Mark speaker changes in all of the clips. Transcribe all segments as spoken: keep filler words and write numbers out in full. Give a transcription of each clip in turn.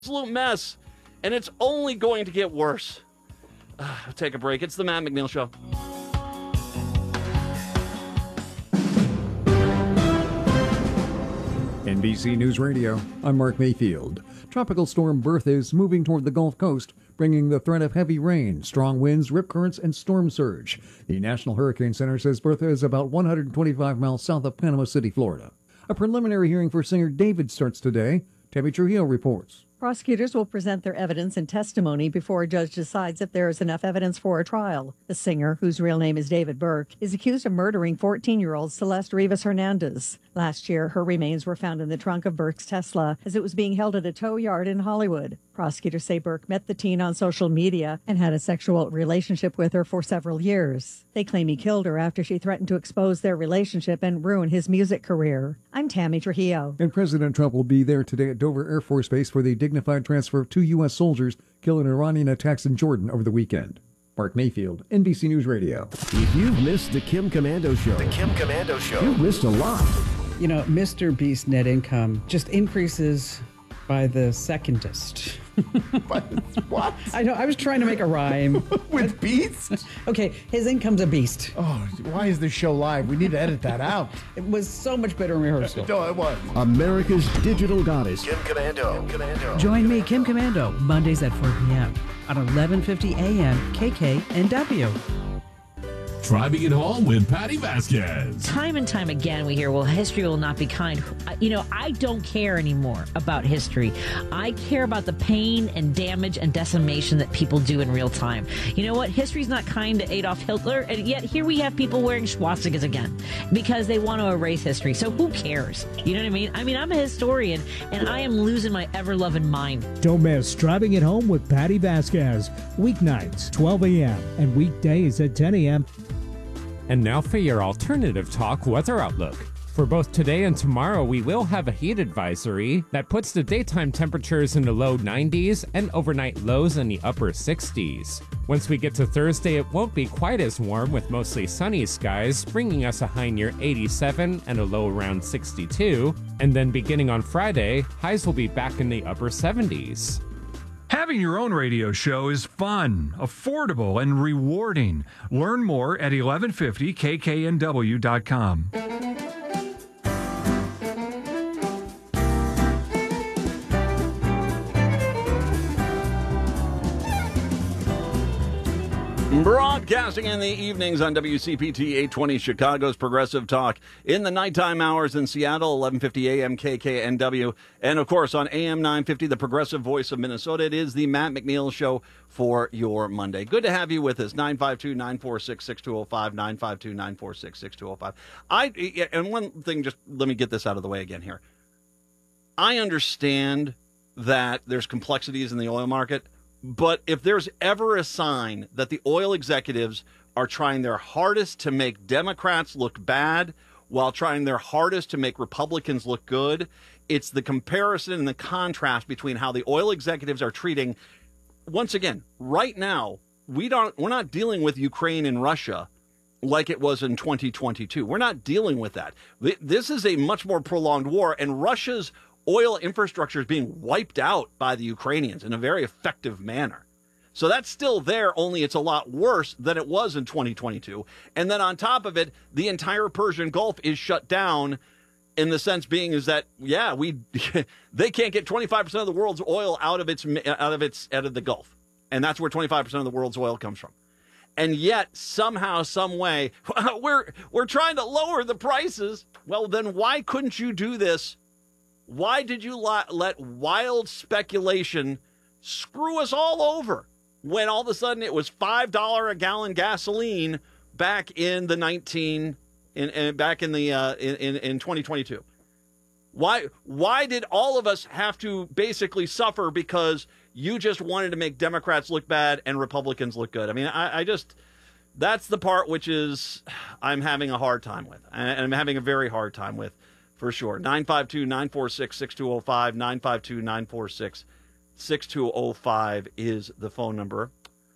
Speaker 1: absolute mess, and it's only going to get worse. Uh, take a break. It's the Matt McNeil Show.
Speaker 2: N B C News Radio, I'm Mark Mayfield. Tropical storm Bertha is moving toward the Gulf Coast, bringing the threat of heavy rain, strong winds, rip currents, and storm surge. The National Hurricane Center says Bertha is about one hundred twenty-five miles south of Panama City, Florida. A preliminary hearing for singer David starts today. Tammy Trujillo reports.
Speaker 3: Prosecutors will present their evidence and testimony before a judge decides if there is enough evidence for a trial. The singer, whose real name is David Burke, is accused of murdering fourteen-year-old Celeste Rivas Hernandez. Last year, her remains were found in the trunk of Burke's Tesla as it was being held at a tow yard in Hollywood. Prosecutors say Burke met the teen on social media and had a sexual relationship with her for several years. They claim he killed her after she threatened to expose their relationship and ruin his music career. I'm Tammy Trujillo.
Speaker 2: And President Trump will be there today at Dover Air Force Base for the dignified transfer of two U S soldiers killed in Iranian attacks in Jordan over the weekend. Mark Mayfield, N B C News Radio.
Speaker 4: If you've missed the Kim Komando Show, the Kim Komando Show, you've missed a lot.
Speaker 5: You know, Mister Beast net income just increases by the secondest.
Speaker 4: What?
Speaker 5: I know. I was trying to make a rhyme.
Speaker 4: With beast?
Speaker 5: Okay, his income's a beast.
Speaker 6: Oh, why is this show live? We need to edit that out.
Speaker 5: It was so much better in rehearsal.
Speaker 6: No, it was.
Speaker 4: America's digital goddess.
Speaker 7: Kim Komando. Kim Komando.
Speaker 8: Join me, Kim Komando, Mondays at four p.m. on eleven fifty a.m. K K N W.
Speaker 9: Driving it home with Patty Vasquez.
Speaker 10: Time and time again, we hear, well, history will not be kind. You know, I don't care anymore about history. I care about the pain and damage and decimation that people do in real time. You know what? History's not kind to Adolf Hitler, and yet here we have people wearing swastikas again because they want to erase history. So who cares? You know what I mean? I mean, I'm a historian, and I am losing my ever-loving mind.
Speaker 11: Don't miss Driving It Home with Patty Vasquez. Weeknights, twelve a.m. and weekdays at ten a.m.
Speaker 12: And now for your alternative talk weather outlook. For both today and tomorrow, we will have a heat advisory that puts the daytime temperatures in the low nineties and overnight lows in the upper sixties. Once we get to Thursday, it won't be quite as warm with mostly sunny skies, bringing us a high near eighty-seven and a low around sixty-two. And then beginning on Friday, highs will be back in the upper seventies.
Speaker 13: Having your own radio show is fun, affordable, and rewarding. Learn more at eleven fifty K K N W dot com.
Speaker 1: Broadcasting in the evenings on W C P T eight twenty, Chicago's Progressive Talk. In the nighttime hours in Seattle, eleven fifty a.m. K K N W. And, of course, on A M nine fifty, the Progressive Voice of Minnesota. It is the Matt McNeil Show for your Monday. Good to have you with us. nine five two, nine four six, six two zero five, nine five two, nine four six, six two zero five. I, and one thing, just let me get this out of the way again here. I understand that there's complexities in the oil market. But if there's ever a sign that the oil executives are trying their hardest to make Democrats look bad while trying their hardest to make Republicans look good, it's the comparison and the contrast between how the oil executives are treating. Once again, right now, we don't, we're not dealing with Ukraine and Russia like it was in twenty twenty-two. We're not dealing with that. This is a much more prolonged war, and Russia's oil infrastructure is being wiped out by the Ukrainians in a very effective manner. So that's still there, only it's a lot worse than it was in twenty twenty-two. And then on top of it, the entire Persian Gulf is shut down, in the sense being is that, yeah, we they can't get twenty-five percent of the world's oil out of its out of its out of the Gulf. And that's where twenty-five percent of the world's oil comes from. And yet, somehow, some way, we're we're trying to lower the prices. Well, then why couldn't you do this? Why did you let wild speculation screw us all over when all of a sudden it was five dollars a gallon gasoline back in the nineteen in, in back in the uh, in, in twenty twenty-two? Why why did all of us have to basically suffer because you just wanted to make Democrats look bad and Republicans look good? I mean, I, I just that's the part which is I'm having a hard time with, and I'm having a very hard time with. For sure. nine five two, nine four six, six two zero five, nine five two, nine four six, six two zero five is the phone number.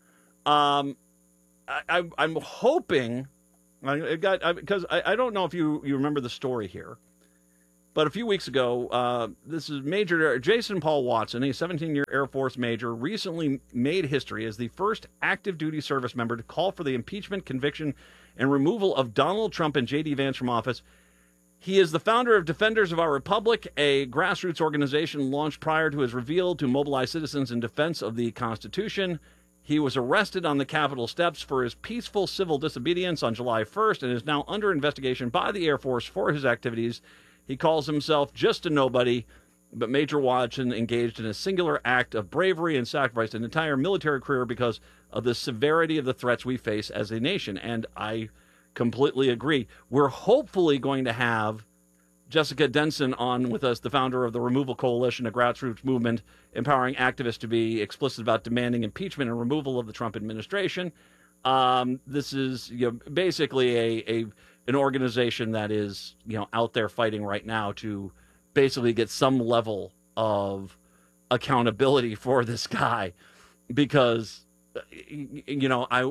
Speaker 1: Um, I, I, I'm hoping, I got I, because I, I don't know if you, you remember the story here. But a few weeks ago, uh, this is Major Jason Paul Watson, a seventeen-year Air Force major, recently made history as the first active duty service member to call for the impeachment, conviction, and removal of Donald Trump and J D Vance from office. He is the founder of Defenders of Our Republic, a grassroots organization launched prior to his reveal to mobilize citizens in defense of the Constitution. He was arrested on the Capitol steps for his peaceful civil disobedience on July first and is now under investigation by the Air Force for his activities. He calls himself just a nobody, but Major Watson engaged in a singular act of bravery and sacrificed an entire military career because of the severity of the threats we face as a nation. And I completely agree. We're hopefully going to have Jessica Denson on with us, the founder of the Removal Coalition, a grassroots movement empowering activists to be explicit about demanding impeachment and removal of the Trump administration. Um, this is you know, basically a, a an organization that is you know out there fighting right now to basically get some level of accountability for this guy, because you know I.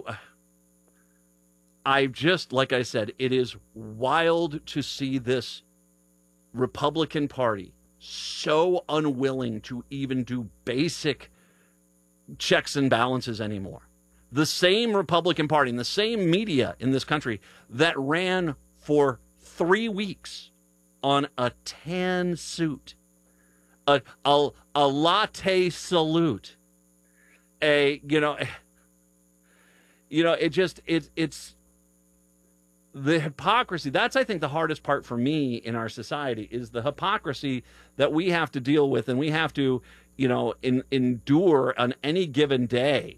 Speaker 1: I just, like I said, it is wild to see this Republican Party so unwilling to even do basic checks and balances anymore. The same Republican Party and the same media in this country that ran for three weeks on a tan suit, a, a, a latte salute, a, you know, you know, it just, it, it's, the hypocrisy, that's, I think, the hardest part for me in our society is the hypocrisy that we have to deal with and we have to, you know, in, endure on any given day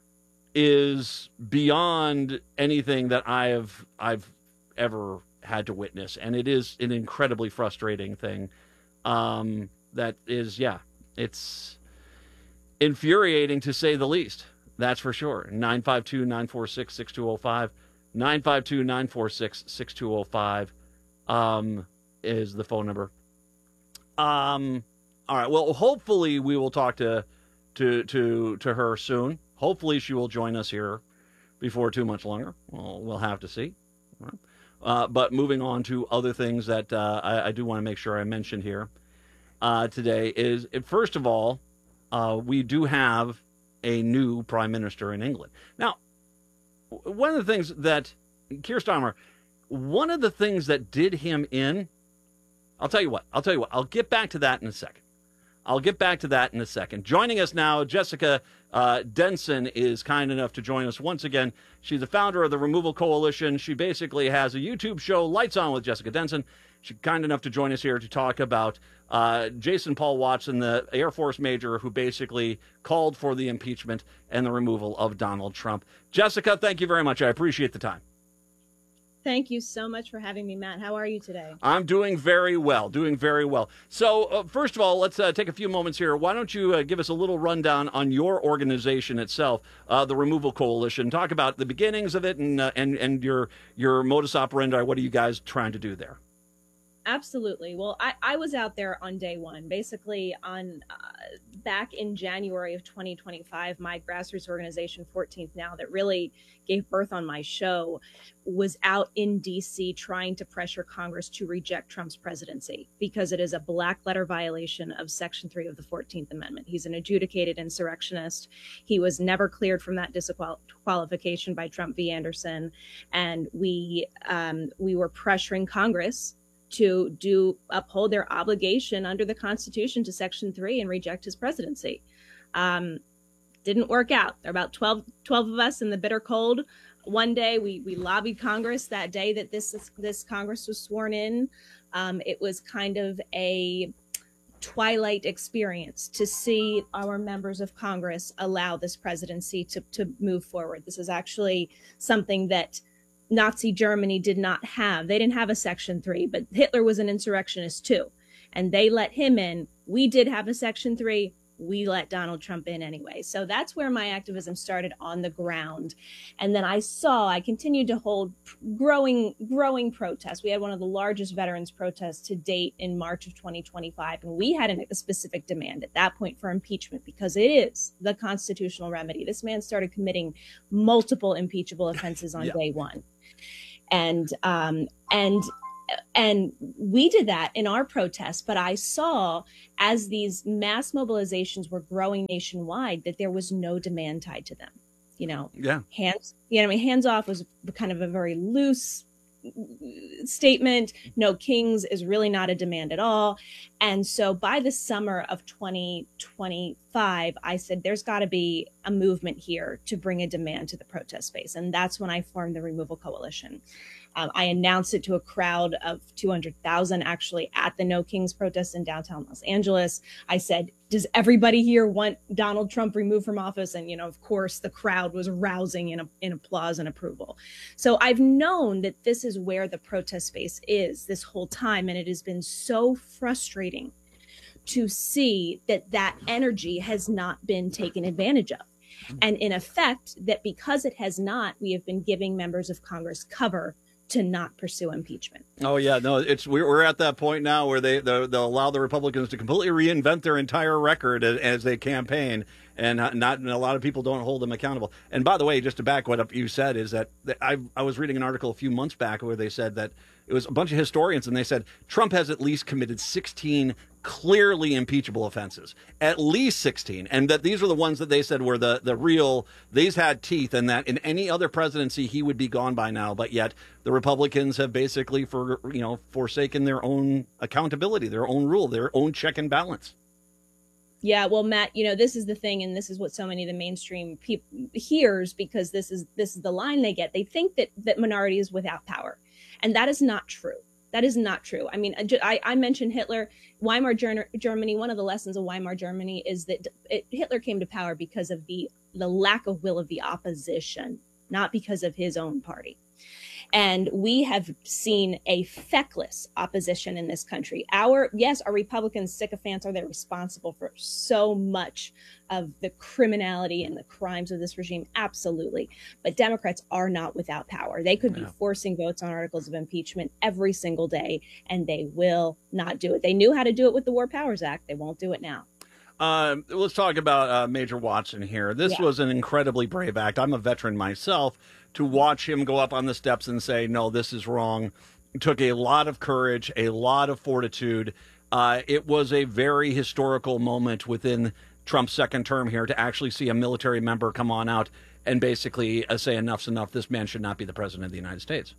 Speaker 1: is beyond anything that I have, I've ever had to witness. And it is an incredibly frustrating thing. Um, that is, yeah, it's infuriating to say the least. That's for sure. nine five two, nine four six, six two zero five. nine five two, nine four six, six two zero five um, is the phone number. Um, all right. Well, hopefully we will talk to to to to her soon. Hopefully she will join us here before too much longer. Well, we'll have to see. Uh, but moving on to other things that uh, I, I do want to make sure I mention here uh, today is, first of all, uh, we do have a new prime minister in England. Now, one of the things that Keir Starmer, one of the things that did him in, I'll tell you what, I'll tell you what, I'll get back to that in a second. I'll get back to that in a second. Joining us now, Jessica uh, Denson is kind enough to join us once again. She's the founder of the Removal Coalition. She basically has a YouTube show, Lights On with Jessica Denson. She's kind enough to join us here to talk about uh, Jason Paul Watson, the Air Force major who basically called for the impeachment and the removal of Donald Trump. Jessica, thank you very much. I appreciate the time.
Speaker 7: Thank you so much for having me, Matt. How are you today?
Speaker 1: I'm doing very well, doing very well. So, uh, first of all, let's uh, take a few moments here. Why don't you uh, give us a little rundown on your organization itself, uh, the Removal Coalition. Talk about the beginnings of it and uh, and and your your modus operandi. What are you guys trying to do there?
Speaker 7: Absolutely. Well, I, I was out there on day one, basically on uh, back in January of twenty twenty-five. My grassroots organization, fourteenth Now, that really gave birth on my show, was out in D C trying to pressure Congress to reject Trump's presidency because it is a black letter violation of Section three of the fourteenth Amendment. He's an adjudicated insurrectionist. He was never cleared from that disqualification by Trump v. Anderson. And we um, we were pressuring Congress to do uphold their obligation under the Constitution to Section three and reject his presidency. Um, didn't work out. There are about twelve, twelve of us in the bitter cold. One day we we lobbied Congress that day that this this Congress was sworn in. Um, it was kind of a twilight experience to see our members of Congress allow this presidency to to move forward. This is actually something that Nazi Germany did not have. They didn't have a Section three, but Hitler was an insurrectionist too. And they let him in. We did have a Section three. We let Donald Trump in anyway. So that's where my activism started on the ground. And then I saw, I continued to hold growing, growing protests. We had one of the largest veterans protests to date in March of twenty twenty-five. And we had a specific demand at that point for impeachment because it is the constitutional remedy. This man started committing multiple impeachable offenses on yeah. day one. And, um, and and we did that in our protests. But I saw as these mass mobilizations were growing nationwide that there was no demand tied to them. You know,
Speaker 1: yeah,
Speaker 7: hands, you know, I mean, hands off was kind of a very loose statement. No kings is really not a demand at all. And so by the summer of twenty twenty-five, I said, there's got to be a movement here to bring a demand to the protest space. And that's when I formed the Removal Coalition. Um, I announced it to a crowd of two hundred thousand actually at the No Kings protest in downtown Los Angeles. I said, does everybody here want Donald Trump removed from office? And, you know, of course, the crowd was rousing in, a, in applause and approval. So I've known that this is where the protest space is this whole time. And it has been so frustrating to see that that energy has not been taken advantage of. And in effect, that because it has not, we have been giving members of Congress cover to not pursue impeachment.
Speaker 1: Oh yeah, no, it's we're, we're at that point now where they they'll, they'll allow the Republicans to completely reinvent their entire record as, as they campaign, and not and a lot of people don't hold them accountable. And by the way, just to back what up you said is that I I was reading an article a few months back where they said that it was a bunch of historians, and they said Trump has at least committed sixteen clearly impeachable offenses, at least sixteen, and that these were the ones that they said were the the real, these had teeth, and that in any other presidency he would be gone by now. But yet the Republicans have basically for you know forsaken their own accountability, their own rule, their own check and balance.
Speaker 7: Yeah, well, Matt, you know, this is the thing, and this is what so many of the mainstream people hears, because this is this is the line they get. They think that that minority is without power, and that is not true. That is not true. I mean, I, I mentioned Hitler, Weimar Germany. One of the lessons of Weimar Germany is that it, Hitler came to power because of the the lack of will of the opposition, not because of his own party. And we have seen a feckless opposition in this country. Our, yes, our Republican sycophants are there responsible for so much of the criminality and the crimes of this regime. Absolutely. But Democrats are not without power. They could be yeah. forcing votes on articles of impeachment every single day, and they will not do it. They knew how to do it with the War Powers Act. They won't do it now.
Speaker 1: Uh, let's talk about uh, Major Watson here. This
Speaker 7: yeah.
Speaker 1: was an incredibly brave act. I'm a veteran myself. To watch him go up on the steps and say, no, this is wrong, it took a lot of courage, a lot of fortitude. Uh, it was a very historical moment within Trump's second term here to actually see a military member come on out and basically uh, say enough's enough. This man should not be the president of the United States.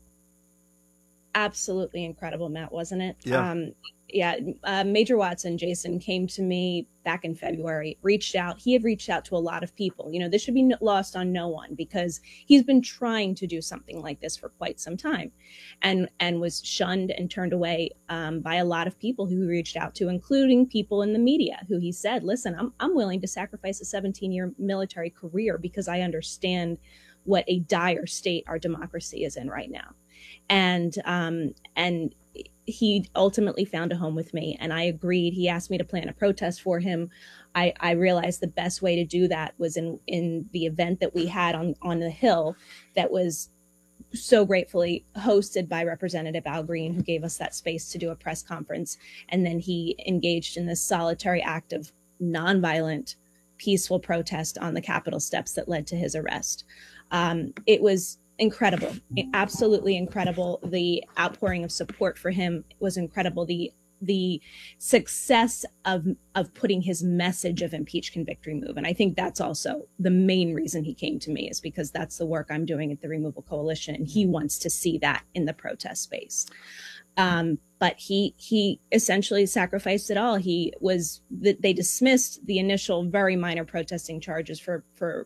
Speaker 7: Absolutely incredible, Matt, wasn't it?
Speaker 1: Yeah.
Speaker 7: Um, yeah. Uh, Major Watson, Jason, came to me back in February, reached out. He had reached out to a lot of people. You know, this should be lost on no one, because he's been trying to do something like this for quite some time, and and was shunned and turned away um, by a lot of people who he reached out to, including people in the media who he said, listen, I'm, I'm willing to sacrifice a seventeen year military career because I understand what a dire state our democracy is in right now. And um, and he ultimately found a home with me, and I agreed. He asked me to plan a protest for him. I, I realized the best way to do that was in, in the event that we had on, on the Hill that was so gratefully hosted by Representative Al Green, who gave us that space to do a press conference. And then he engaged in this solitary act of nonviolent, peaceful protest on the Capitol steps that led to his arrest. Um, it was incredible, absolutely incredible. The outpouring of support for him was incredible. The the success of of putting his message of impeach, convict, remove. And I think that's also the main reason he came to me, is because that's the work I'm doing at the Removal Coalition, and he wants to see that in the protest space. Um, but he he essentially sacrificed it all. He was they dismissed the initial very minor protesting charges for for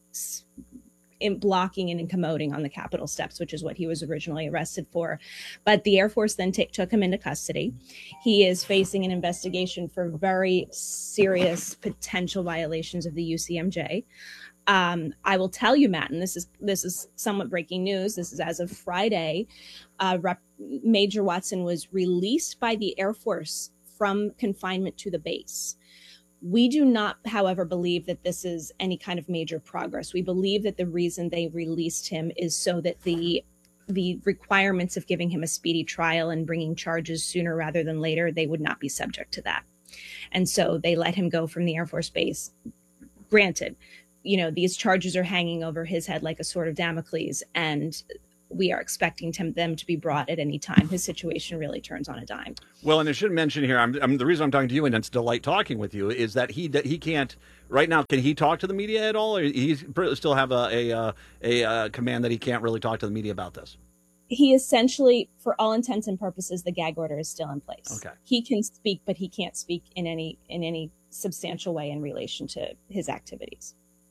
Speaker 7: in blocking and incommoding on the Capitol steps, which is what he was originally arrested for. But the Air Force then t- took him into custody. He is facing an investigation for very serious potential violations of the U C M J. Um, I will tell you, Matt, and this is this is somewhat breaking news. This is as of Friday. Uh, Rep- Major Watson was released by the Air Force from confinement to the base. We do not, however, believe that this is any kind of major progress. We believe that the reason they released him is so that the the requirements of giving him a speedy trial and bringing charges sooner rather than later, they would not be subject to that. And so they let him go from the Air Force Base. Granted, you know, these charges are hanging over his head like a sword of Damocles, and we are expecting to, them to be brought at any time his situation really turns on a dime.
Speaker 1: Well, and I should mention here, I'm, I'm the reason I'm talking to you, and it's a delight talking with you, is that he he can't right now. Can he talk to the media at all, or he still have a a, a, a, a command that he can't really talk to the media about this?
Speaker 7: He essentially, for all intents and purposes, the gag order is still in place.
Speaker 1: Okay.
Speaker 7: He can speak, but he can't speak in any in any substantial way in relation to his activities.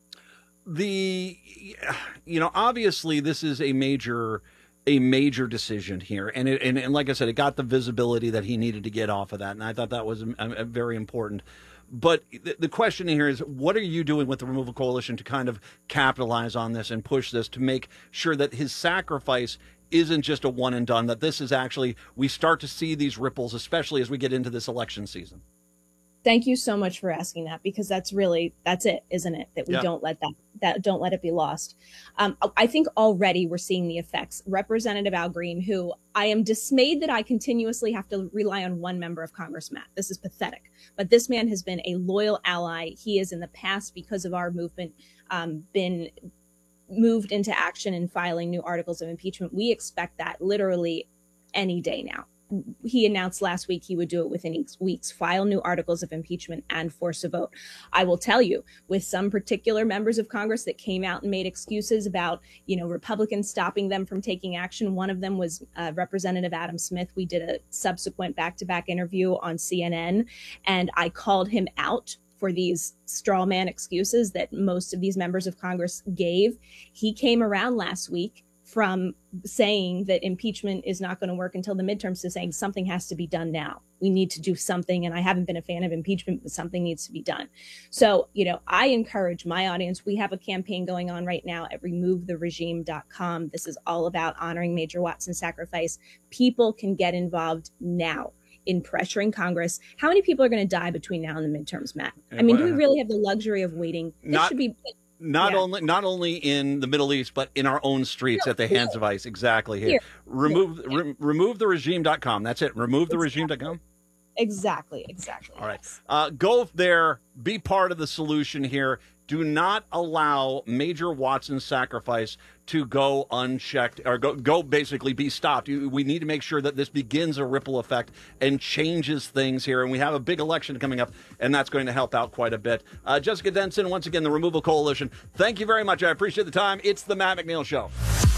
Speaker 1: The, you know, obviously this is a major, a major decision here. And, it, and, and like I said, it got the visibility that he needed to get off of that. And I thought that was a, a very important. But the, the question here is, what are you doing with the Removal Coalition to kind of capitalize on this and push this to make sure that his sacrifice isn't just a one and done, that this is actually, we start to see these ripples, especially as we get into this election season?
Speaker 7: Thank you so much for asking that, because that's really, that's it, isn't it? That we
Speaker 1: Yeah.
Speaker 7: don't let that, that don't let it be lost. Um, I think already we're seeing the effects. Representative Al Green, who I am dismayed that I continuously have to rely on one member of Congress, Matt. This is pathetic. But this man has been a loyal ally. He has in the past, because of our movement, um, been moved into action in filing new articles of impeachment. We expect that literally any day now. He announced last week he would do it within weeks, file new articles of impeachment and force a vote. I will tell you, with some particular members of Congress that came out and made excuses about, you know, Republicans stopping them from taking action. One of them was uh, Representative Adam Smith. We did a subsequent back-to-back interview on C N N, and I called him out for these straw man excuses that most of these members of Congress gave. He came around last week from saying that impeachment is not going to work until the midterms to saying something has to be done now. We need to do something. And I haven't been a fan of impeachment, but something needs to be done. So, you know, I encourage my audience. We have a campaign going on right now at remove the regime dot com. This is all about honoring Major Watson's sacrifice. People can get involved now in pressuring Congress. How many people are going to die between now and the midterms, Matt? I mean, do we really have the luxury of waiting? This
Speaker 1: Not-
Speaker 7: should be...
Speaker 1: Not
Speaker 7: Yeah.
Speaker 1: only not only in the Middle East, but in our own streets at the hands of ICE. Exactly here.
Speaker 7: Here.
Speaker 1: Remove re, remove the regime dot com. That's it. remove the regime dot com.
Speaker 7: Exactly, exactly.
Speaker 1: All right. Uh, go there. Be part of the solution here. Do not allow Major Watson's sacrifice to go unchecked or go, go basically be stopped. You, we need to make sure that this begins a ripple effect and changes things here. And we have a big election coming up, and that's going to help out quite a bit. Uh, Jessica Denson, once again, the Removal Coalition. Thank you very much. I appreciate the time. It's the Matt McNeil Show.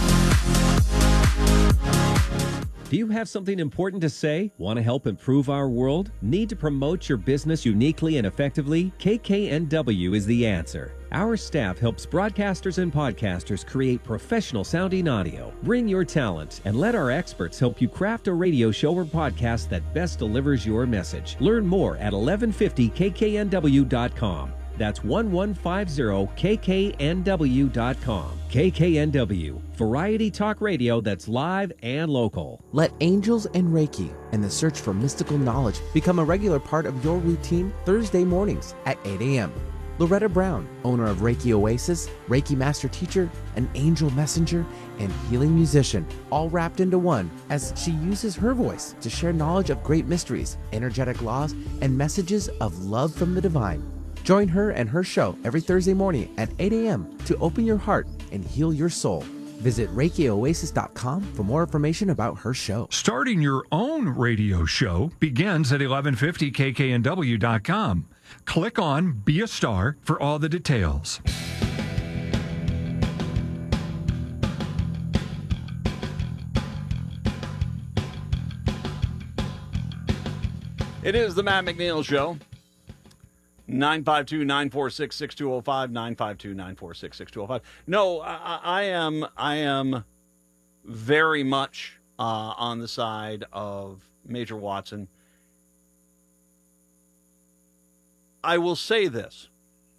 Speaker 14: Do you have something important to say? Want to help improve our world? Need to promote your business uniquely and effectively? K K N W is the answer. Our staff helps broadcasters and podcasters create professional sounding audio. Bring your talent and let our experts help you craft a radio show or podcast that best delivers your message. Learn more at eleven fifty K K N W dot com. That's eleven fifty K K N W dot com. K K N W, variety talk radio that's live and local.
Speaker 15: Let angels and Reiki and the search for mystical knowledge become a regular part of your routine Thursday mornings at eight a.m. Loretta Brown, owner of Reiki Oasis, Reiki Master Teacher, an angel messenger, and healing musician, all wrapped into one as she uses her voice to share knowledge of great mysteries, energetic laws, and messages of love from the divine. Join her and her show every Thursday morning at eight a.m. to open your heart and heal your soul. Visit Reiki Oasis dot com for more information about her show.
Speaker 13: Starting your own radio show begins at eleven fifty K K N W dot com. Click on Be a Star for all the details.
Speaker 1: It is the Matt McNeil Show. nine five two, nine four six, six two zero five, nine five two, nine four six, six two zero five. No, I, I am I am very much uh, on the side of Major Watson. I will say this.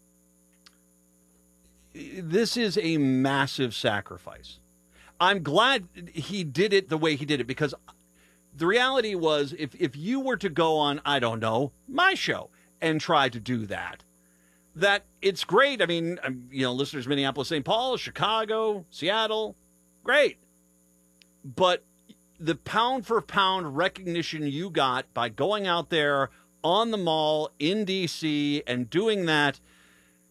Speaker 1: This is a massive sacrifice. I'm glad he did it the way he did it, because the reality was, if, if you were to go on, I don't know, my show and try to do that, that it's great. I mean, you know, listeners, Minneapolis, Saint Paul, Chicago, Seattle, great. But the pound for pound recognition you got by going out there on the mall in D C and doing that,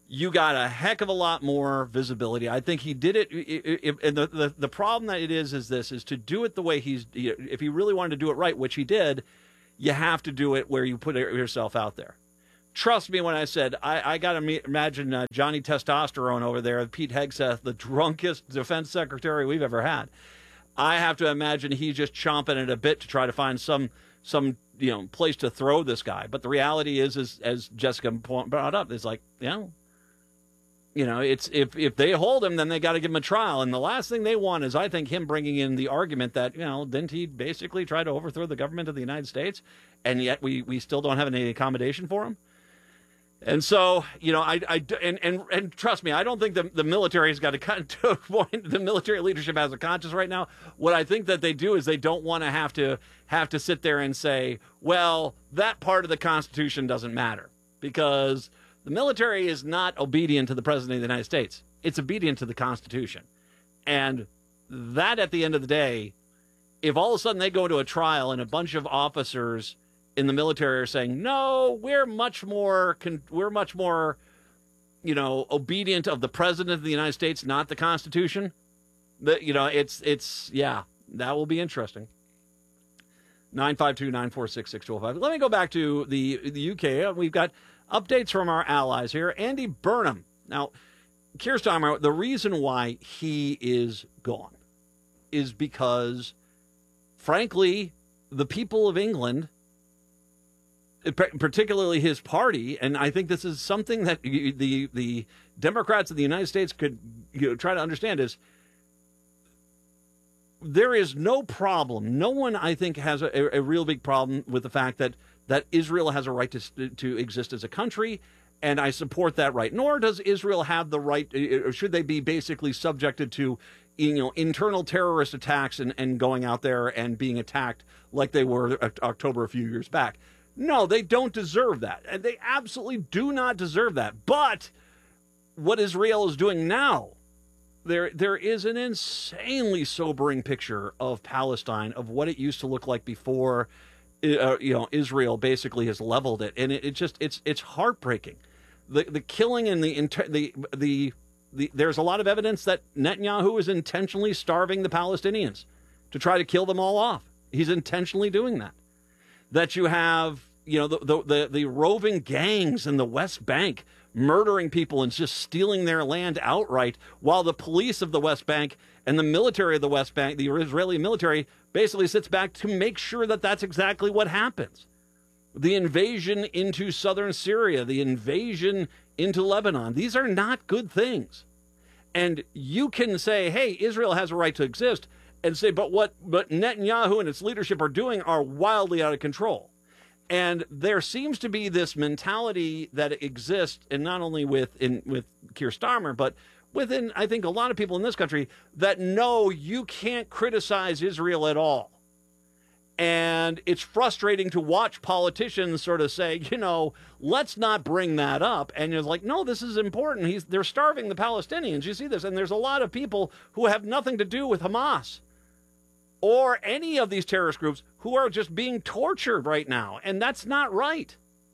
Speaker 1: you got a heck of a lot more visibility. I think he did it. it, it and the, the, the problem that it is, is this, is to do it the way he's, if he really wanted to do it right, which he did, you have to do it where you put yourself out there. Trust me when I said, I, I got to imagine uh, Johnny Testosterone over there, Pete Hegseth, the drunkest defense secretary we've ever had. I have to imagine he's just chomping at a bit to try to find some, some, you know, place to throw this guy. But the reality is, is as Jessica brought up, it's like, you know, you know, it's if if they hold him, then they got to give him a trial. And the last thing they want is, I think, him bringing in the argument that, you know, didn't he basically try to overthrow the government of the United States, and yet we we still don't have any accommodation for him. And so, you know, I, I and, and, and trust me, I don't think the, the military has got to cut to a point. The military leadership has a conscience right now. What I think that they do is they don't want to have to have to sit there and say, well, that part of the Constitution doesn't matter, because the military is not obedient to the President of the United States. It's obedient to the Constitution. And that, at the end of the day, if all of a sudden they go into a trial and a bunch of officers in the military are saying, no, we're much more, we're much more, you know, obedient of the President of the United States, not the Constitution. The, you know, it's, it's, yeah, that will be interesting. nine five two, nine four six, six two zero five. Let me go back to the, the U K. We've got updates from our allies here. Andy Burnham. Now, Keir Starmer, the reason why he is gone is because, frankly, the people of England, particularly his party, and I think this is something that the the Democrats of the United States could, you know, try to understand, is there is no problem. No one, I think, has a, a real big problem with the fact that that Israel has a right to to exist as a country, and I support that right. Nor does Israel have the right, or should they be basically subjected to, you know, internal terrorist attacks and, and going out there and being attacked like they were October a few years back. No, they don't deserve that. And they absolutely do not deserve that. But what Israel is doing now, there there is an insanely sobering picture of Palestine, of what it used to look like before, uh, you know, Israel basically has leveled it. And it, it just, it's it's heartbreaking. The the killing and the, the, the, the, there's a lot of evidence that Netanyahu is intentionally starving the Palestinians to try to kill them all off. He's intentionally doing that. That you have, you know, the, the the the roving gangs in the West Bank murdering people and just stealing their land outright, while the police of the West Bank and the military of the West Bank, the Israeli military, basically sits back to make sure that that's exactly what happens. The invasion into southern Syria, the invasion into Lebanon, these are not good things. And you can say, hey, Israel has a right to exist, and say, but what but Netanyahu and its leadership are doing are wildly out of control. And there seems to be this mentality that exists, and not only with in with Keir Starmer, but within, I think, a lot of people in this country, that no, you can't criticize Israel at all. And it's frustrating to watch politicians sort of say, you know, let's not bring that up. And you're like, no, this is important. He's they're starving the Palestinians. You see this. And there's a lot of people who have nothing to do with Hamas or any of these terrorist groups who are just being tortured right now. And that's not right.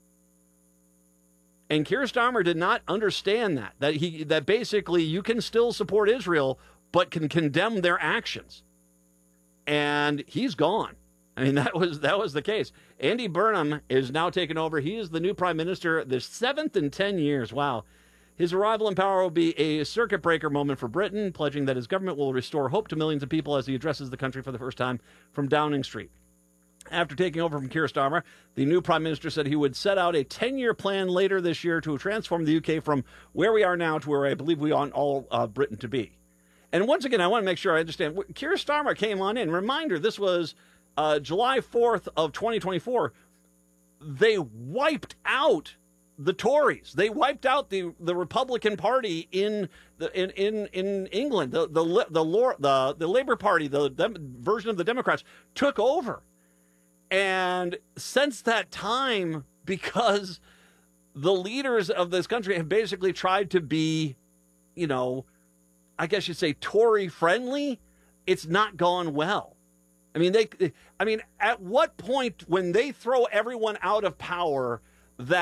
Speaker 1: And Keir Starmer did not understand that, that he that basically you can still support Israel, but can condemn their actions. And he's gone. I mean, that was that was the case. Andy Burnham is now taking over. He is the new prime minister, the seventh in ten years. Wow. His arrival in power will be a circuit breaker moment for Britain, pledging that his government will restore hope to millions of people as he addresses the country for the first time from Downing Street. After taking over from Keir Starmer, the new prime minister said he would set out a ten-year plan later this year to transform the U K from where we are now to where I believe we want all uh, Britain to be. And once again, I want to make sure I understand. Keir Starmer came on in. Reminder, this was uh, July fourth of twenty twenty-four. They wiped out the Tories. They wiped out the, the Republican Party in the in in, in England. The the the the, the Labour Party, the dem, version of the Democrats, took over. And since that time, because the leaders of this country have basically tried to be, you know, I guess you'd say Tory friendly, it's not gone well. I mean, they, I mean, at what point when they throw everyone out of power that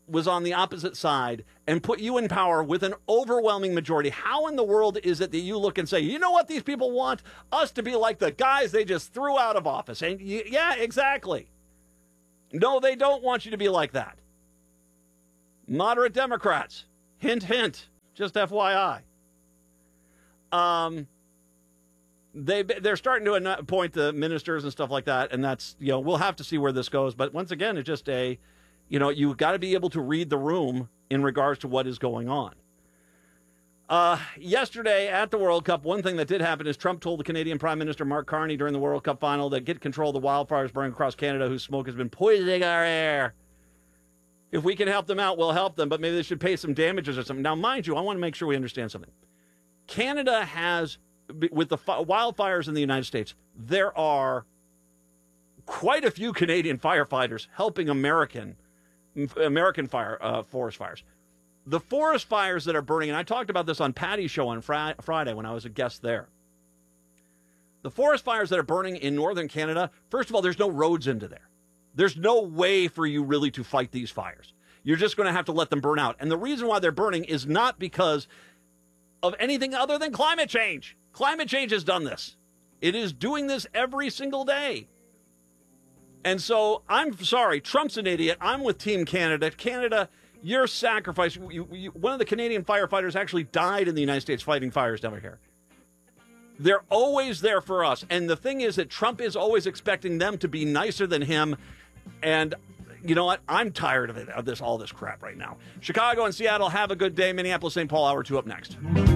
Speaker 1: was on the opposite side and put you in power with an overwhelming majority, how in the world is it that you look and say, you know what these people want? Us to be like the guys they just threw out of office. And y- yeah, exactly. No, they don't want you to be like that. Moderate Democrats. Hint, hint. Just F Y I. Um, they, they're starting to appoint the ministers and stuff like that, and that's, you know, we'll have to see where this goes. But once again, it's just a, you know, you've got to be able to read the room in regards to what is going on. Uh, yesterday at the World Cup, one thing that did happen is Trump told the Canadian Prime Minister Mark Carney during the World Cup final that get control of the wildfires burning across Canada whose smoke has been poisoning our air. If we can help them out, we'll help them, but maybe they should pay some damages or something. Now, mind you, I want to make sure we understand something. Canada has, with the wildfires in the United States, there are quite a few Canadian firefighters helping American American fire uh, forest fires. The forest fires that are burning, and I talked about this on Patty's show on fr- Friday when I was a guest there. The forest fires that are burning in northern Canada, first of all, there's no roads into there. There's no way for you really to fight these fires. You're just going to have to let them burn out. And the reason why they're burning is not because of anything other than climate change. Climate change has done this. It is doing this every single day. And so I'm sorry, Trump's an idiot. I'm with Team Canada. Canada, your sacrifice. You, you, one of the Canadian firefighters actually died in the United States fighting fires down here. They're always there for us. And the thing is that Trump is always expecting them to be nicer than him. And you know what? I'm tired of it, of this, all this crap right now. Chicago and Seattle, have a good day. Minneapolis, Saint Paul, hour two up next.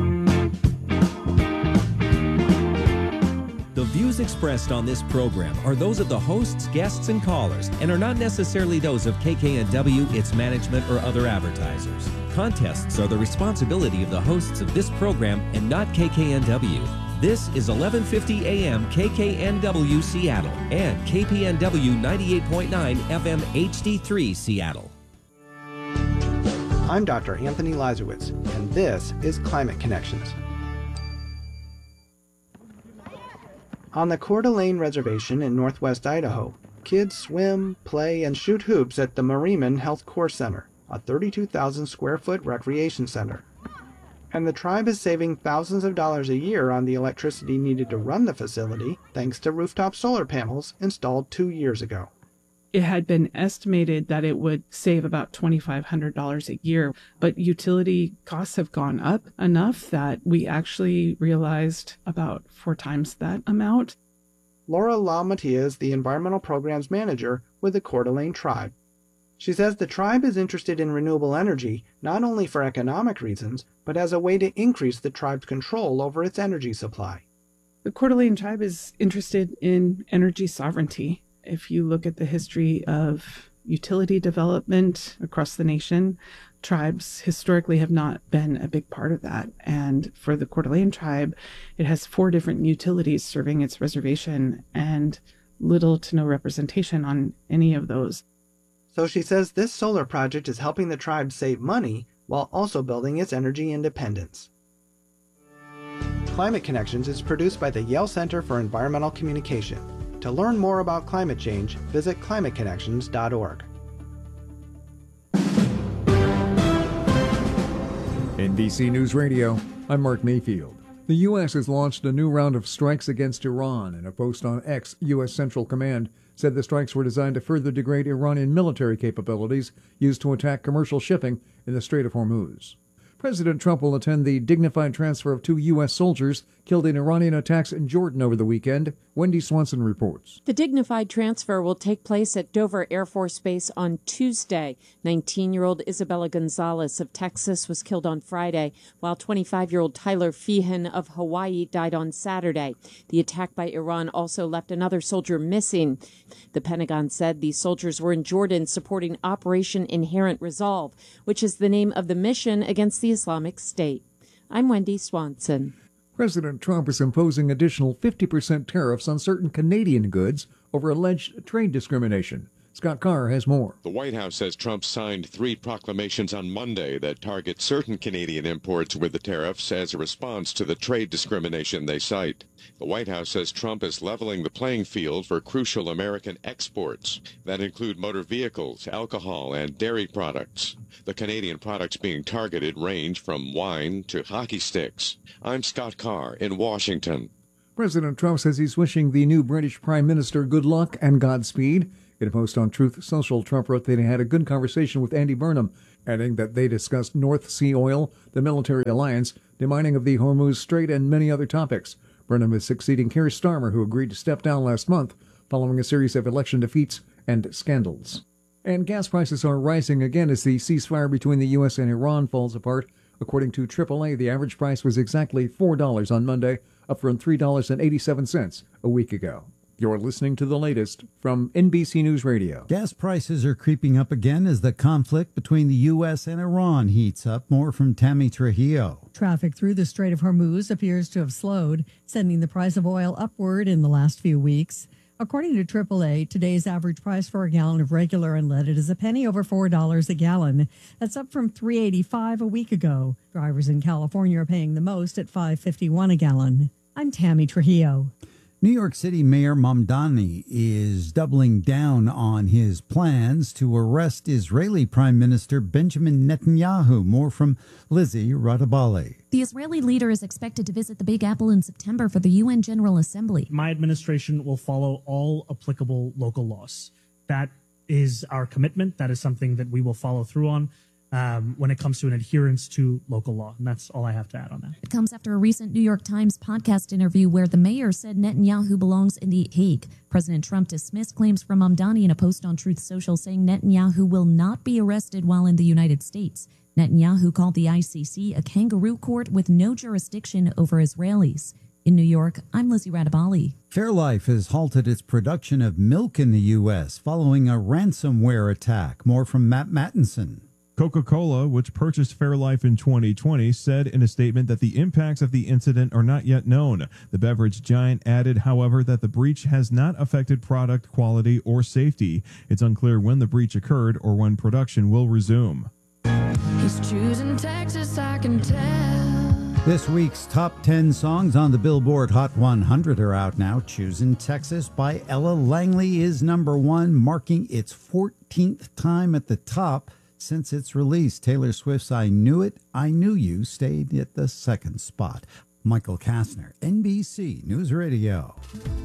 Speaker 14: The views expressed on this program are those of the hosts, guests, and callers, and are not necessarily those of K K N W, its management, or other advertisers. Contests are the responsibility of the hosts of this program and not K K N W. This is eleven fifty A M K K N W Seattle and K P N W ninety-eight point nine F M H D three Seattle.
Speaker 16: I'm Doctor Anthony Lazarowitz, and this is Climate Connections. On the Coeur d'Alene Reservation in northwest Idaho, kids swim, play, and shoot hoops at the Mariman Health Core Center, a thirty-two thousand square foot recreation center. And the tribe is saving thousands of dollars a year on the electricity needed to run the facility thanks to rooftop solar panels installed two years ago.
Speaker 17: It had been estimated that it would save about two thousand five hundred dollars a year, but utility costs have gone up enough that we actually realized about four times that amount.
Speaker 16: Laura LaMattia is the Environmental Programs Manager with the Coeur d'Alene Tribe. She says the tribe is interested in renewable energy not only for economic reasons, but as a way to increase the tribe's control over its energy supply.
Speaker 17: The Coeur d'Alene Tribe is interested in energy sovereignty. If you look at the history of utility development across the nation, tribes historically have not been a big part of that. And for the Coeur d'Alene Tribe, it has four different utilities serving its reservation and little to no representation on any of those.
Speaker 16: So she says this solar project is helping the tribe save money while also building its energy independence. Climate Connections is produced by the Yale Center for Environmental Communication. To learn more about climate change, visit climate connections dot org.
Speaker 2: N B C News Radio, I'm Mark Mayfield. The U S has launched a new round of strikes against Iran. In a post on X, U S Central Command said the strikes were designed to further degrade Iranian military capabilities used to attack commercial shipping in the Strait of Hormuz. President Trump will attend the dignified transfer of two U S soldiers killed in Iranian attacks in Jordan over the weekend. Wendy Swanson reports.
Speaker 18: The dignified transfer will take place at Dover Air Force Base on Tuesday. nineteen-year-old Isabella Gonzalez of Texas was killed on Friday, while twenty-five-year-old Tyler Feehan of Hawaii died on Saturday. The attack by Iran also left another soldier missing. The Pentagon said these soldiers were in Jordan supporting Operation Inherent Resolve, which is the name of the mission against the Islamic State. I'm Wendy Swanson.
Speaker 2: President Trump is imposing additional fifty percent tariffs on certain Canadian goods over alleged trade discrimination. Scott Carr has more.
Speaker 19: The White House says Trump signed three proclamations on Monday that target certain Canadian imports with the tariffs as a response to the trade discrimination they cite. The White House says Trump is leveling the playing field for crucial American exports that include motor vehicles, alcohol, and dairy products. The Canadian products being targeted range from wine to hockey sticks. I'm Scott Carr in Washington.
Speaker 2: President Trump says he's wishing the new British Prime Minister good luck and Godspeed. In a post on Truth Social, Trump wrote that he had a good conversation with Andy Burnham, adding that they discussed North Sea oil, the military alliance, demining of the Hormuz Strait, and many other topics. Burnham is succeeding Keir Starmer, who agreed to step down last month following a series of election defeats and scandals. And gas prices are rising again as the ceasefire between the U S and Iran falls apart. According to triple A, the average price was exactly four dollars on Monday, up from three dollars and eighty-seven cents a week ago. You're listening to the latest from N B C News Radio.
Speaker 20: Gas prices are creeping up again as the conflict between the U S and Iran heats up. More from Tammy Trujillo.
Speaker 3: Traffic through the Strait of Hormuz appears to have slowed, sending the price of oil upward in the last few weeks. According to triple A, today's average price for a gallon of regular unleaded is a penny over four dollars a gallon. That's up from three dollars and eighty-five cents a week ago. Drivers in California are paying the most at five dollars and fifty-one cents a gallon. I'm Tammy Trujillo.
Speaker 20: New York City Mayor Mamdani is doubling down on his plans to arrest Israeli Prime Minister Benjamin Netanyahu. More from Lizzie Radabali.
Speaker 21: The Israeli leader is expected to visit the Big Apple in September for the U N General Assembly.
Speaker 22: My administration will follow all applicable local laws. That is our commitment. That is something that we will follow through on. Um, when it comes to an adherence to local law. And that's all I have to add on that.
Speaker 21: It comes after a recent New York Times podcast interview where the mayor said Netanyahu belongs in The Hague. President Trump dismissed claims from Mamdani in a post on Truth Social saying Netanyahu will not be arrested while in the United States. Netanyahu called the I C C a kangaroo court with no jurisdiction over Israelis. In New York, I'm Lizzie Radabali.
Speaker 20: Fairlife has halted its production of milk in the U S following a ransomware attack. More from Matt Mattinson.
Speaker 23: Coca-Cola, which purchased Fairlife in twenty twenty, said in a statement that the impacts of the incident are not yet known. The beverage giant added, however, that the breach has not affected product quality or safety. It's unclear when the breach occurred or when production will resume.
Speaker 24: He's choosing Texas, I can tell.
Speaker 20: This week's top ten songs on the Billboard Hot one hundred are out now. Choosing Texas by Ella Langley is number one, marking its fourteenth time at the top since its release. Taylor Swift's I Knew It, I Knew You stayed at the second spot. Michael Kastner, N B C News Radio.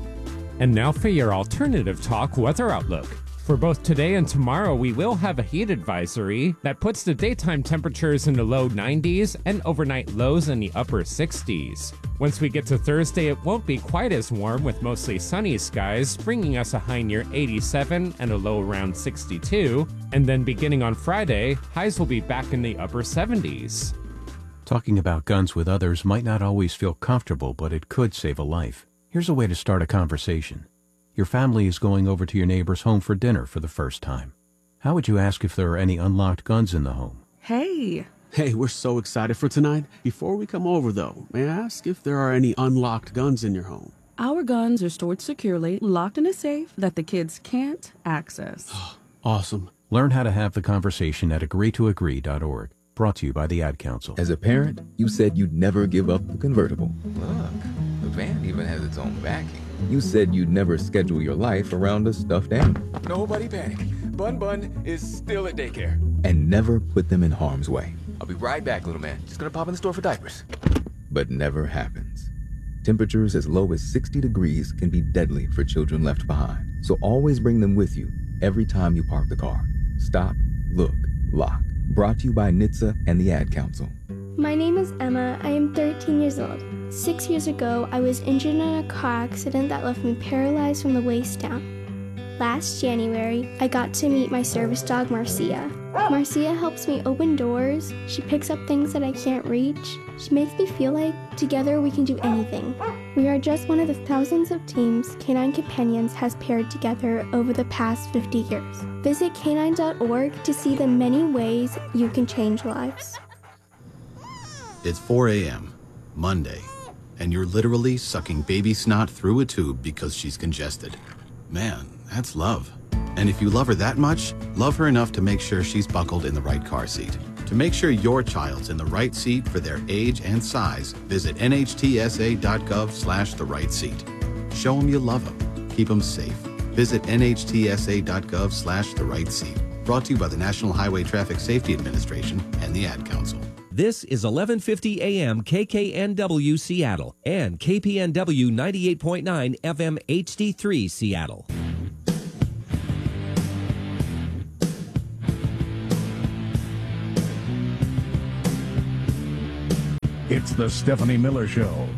Speaker 12: And now for your alternative talk weather outlook. For both today and tomorrow, we will have a heat advisory that puts the daytime temperatures in the low nineties and overnight lows in the upper sixties. Once we get to Thursday, it won't be quite as warm with mostly sunny skies, bringing us a high near eighty-seven and a low around sixty-two. And then beginning on Friday, highs will be back in the upper seventies.
Speaker 25: Talking about guns with others might not always feel comfortable, but it could save a life. Here's a way to start a conversation. Your family is going over to your neighbor's home for dinner for the first time. How would you ask if there are any unlocked guns in the home?
Speaker 26: Hey! Hey, we're so excited for tonight. Before we come over, though, may I ask if there are any unlocked guns in your home?
Speaker 27: Our guns are stored securely, locked in a safe that the kids can't access.
Speaker 25: Awesome. Learn how to have the conversation at agree to agree dot org. Brought to you by the Ad Council.
Speaker 28: As a parent, you said you'd never give up the convertible. Look, the van even has its own backing. You said you'd never schedule your life around a stuffed animal.
Speaker 29: Nobody panic. Bun Bun is still at daycare.
Speaker 28: And never put them in harm's way.
Speaker 29: I'll be right back, little man. Just gonna pop in the store for diapers.
Speaker 28: But never happens. Temperatures as low as sixty degrees can be deadly for children left behind. So always bring them with you every time you park the car. Stop, look, lock. Brought to you by N H T S A and the Ad Council.
Speaker 30: My name is Emma. I am thirteen years old. Six years ago, I was injured in a car accident that left me paralyzed from the waist down. Last January, I got to meet my service dog, Marcia. Marcia helps me open doors. She picks up things that I can't reach. She makes me feel like together we can do anything. We are just one of the thousands of teams Canine Companions has paired together over the past fifty years. Visit canine dot org to see the many ways you can change lives.
Speaker 31: It's four a.m., Monday, and you're literally sucking baby snot through a tube because she's congested. Man, that's love. And if you love her that much, love her enough to make sure she's buckled in the right car seat. To make sure your child's in the right seat for their age and size, visit nhtsa.gov slash the right seat. Show them you love them. Keep them safe. Visit nhtsa.gov slash the right seat. Brought to you by the National Highway Traffic Safety Administration and the Ad Council.
Speaker 14: This is eleven fifty A M K K N W Seattle and K P N W ninety-eight point nine F M H D three Seattle.
Speaker 1: It's the Stephanie Miller Show.